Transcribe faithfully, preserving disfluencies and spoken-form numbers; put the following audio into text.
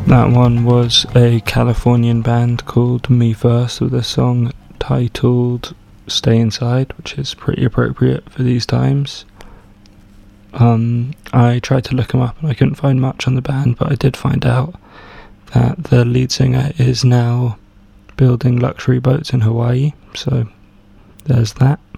That one was a Californian band called Me First with a song titled Stay Inside, which is pretty appropriate for these times. Um, I tried to look them up and I couldn't find much on the band, but I did find out that the lead singer is now building luxury boats in Hawaii, so there's that.